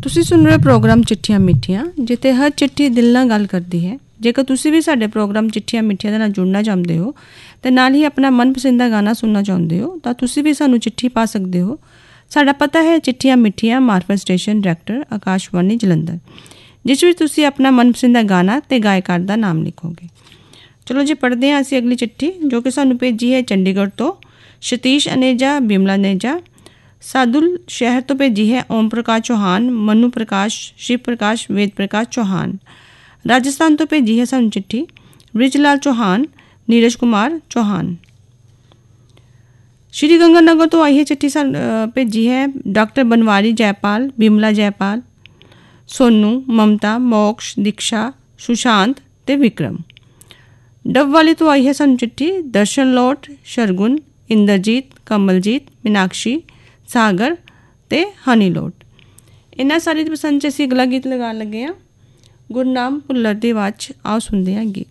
ਤੁਸੀਂ ਸੁਣ ਰਹੇ ਪ੍ਰੋਗਰਾਮ ਚਿੱਠੀਆਂ ਮਿੱਠੀਆਂ, ਜਿੱਥੇ ਹਰ ਚਿੱਠੀ ਦਿਲ ਨਾਲ ਗੱਲ ਕਰਦੀ ਹੈ। ਜੇਕਰ ਤੁਸੀਂ ਵੀ ਸਾਡੇ ਪ੍ਰੋਗਰਾਮ ਚਿੱਠੀਆਂ ਮਿੱਠੀਆਂ ਦੇ ਨਾਲ ਜੁੜਨਾ ਚਾਹੁੰਦੇ ਹੋ ਅਤੇ ਨਾਲ ਹੀ ਆਪਣਾ ਮਨਪਸੰਦ ਗਾਣਾ ਸੁਣਨਾ ਚਾਹੁੰਦੇ ਹੋ ਤਾਂ ਤੁਸੀਂ ਵੀ ਸਾਨੂੰ ਚਿੱਠੀ ਪਾ ਸਕਦੇ ਹੋ। ਸਾਡਾ ਪਤਾ ਹੈ ਚਿੱਠੀਆਂ ਮਿੱਠੀਆਂ, ਮਾਰਫਤ ਸਟੇਸ਼ਨ, ਡਾਇਰੈਕਟਰ ਆਕਾਸ਼ਵਾਣੀ ਜਲੰਧਰ, ਜਿਸ ਵਿੱਚ ਤੁਸੀਂ ਆਪਣਾ ਮਨਪਸੰਦ ਗਾਣਾ ਅਤੇ ਗਾਇਕਾਰ ਦਾ ਨਾਮ ਲਿਖੋਗੇ। ਚਲੋ ਜੀ, ਪੜ੍ਹਦੇ ਹਾਂ ਅਸੀਂ ਅਗਲੀ ਚਿੱਠੀ, ਜੋ ਕਿ ਸਾਨੂੰ ਭੇਜੀ ਹੈ ਚੰਡੀਗੜ੍ਹ ਤੋਂ ਸਤੀਸ਼ ਅਨੇਜਾ, ਬਿਮਲਾ ਅਨੇਜਾ। ਸਾਦੁਲ ਸ਼ਹਿਰ ਤੋਂ ਭੇਜੀ ਹੈ ਓਮ ਪ੍ਰਕਾਸ਼ ਚੌਹਾਨ, ਮਨੂ ਪ੍ਰਕਾਸ਼, ਸ਼ਿਵ ਪ੍ਰਕਾਸ਼, ਵੇਦ ਪ੍ਰਕਾਸ਼ ਚੌਹਾਨ। ਰਾਜਸਥਾਨ ਤੋਂ ਭੇਜੀ ਹੈ ਸਾਨੂੰ ਚਿੱਠੀ ਬ੍ਰਿਜ ਲਾਲ ਚੌਹਾਨ, ਨੀਰਜ ਕੁਮਾਰ ਚੌਹਾਨ। ਸ਼੍ਰੀ ਗੰਗਾਨਗਰ ਤੋਂ ਆਈ ਹੈ ਚਿੱਠੀ ਭੇਜੀ ਹੈ ਡਾਕਟਰ ਬਨਵਾਰੀ ਜੈਪਾਲ, ਬਿਮਲਾ ਜੈਪਾਲ, ਸੋਨੂ, ਮਮਤਾ, ਮੋਕਸ਼, ਦੀਕਸ਼ਾ, ਸੁਸ਼ਾਂਤ ਅਤੇ ਵਿਕਰਮ। ਡੱਬ ਵਾਲੀ ਤੋਂ ਆਈ ਹੈ ਸਾਨੂੰ ਚਿੱਠੀ ਦਰਸ਼ਨ ਲੋਟ, ਸ਼ਰਗੁਨ, ਇੰਦਰਜੀਤ, ਕਮਲਜੀਤ, ਮੀਨਾਕਸ਼ੀ, ਸਾਗਰ ਅਤੇ ਹਨੀ ਲੋਟ। ਇਹਨਾਂ ਸਾਰੀ ਦੀ ਪਸੰਦ 'ਚ ਅਸੀਂ ਅਗਲਾ ਗੀਤ ਲਗਾਉਣ ਲੱਗੇ ਹਾਂ। ਗੁਰਨਾਮ ਭੁੱਲਰ ਦੀ ਆਵਾਜ਼ 'ਚ ਆਓ ਸੁਣਦੇ ਹਾਂ ਗੀਤ।